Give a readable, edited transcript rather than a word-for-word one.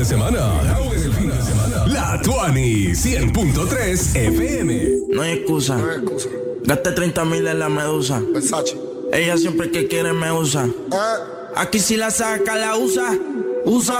semana. La Tuani 100.3 FM. No hay excusa. Gasté 30,000 en la medusa. Versace. Ella siempre que quiere me usa. Aquí si la saca la usa.